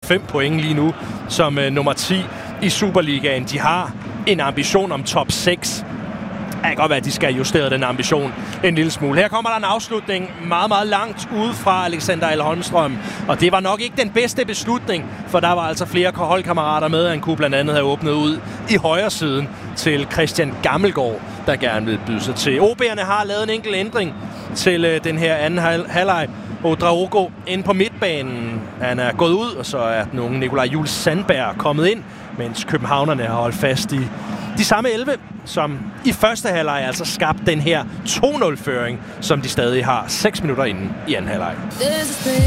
5 point lige nu som nummer 10 i Superligaen. De har en ambition om top 6. Det kan godt være, at de skal justere den ambition en lille smule. Her kommer der en afslutning meget, meget langt ude fra Alexander L. Holmstrøm. Og det var nok ikke den bedste beslutning, for der var altså flere holdkammerater med. Han kunne blandt andet have åbnet ud i højre siden til Christian Gammelgaard, der gerne vil byde sig til. OB'erne har lavet en enkelt ændring til den her anden halvleg. Ouedraogo inde på midtbanen. Han er gået ud, og så er den unge Nikolaj Jules Sandberg kommet ind, mens københavnerne har holdt fast i de samme 11, som i første halvleg altså skabte den her 2-0-føring, som de stadig har 6 minutter inden i anden halvleg.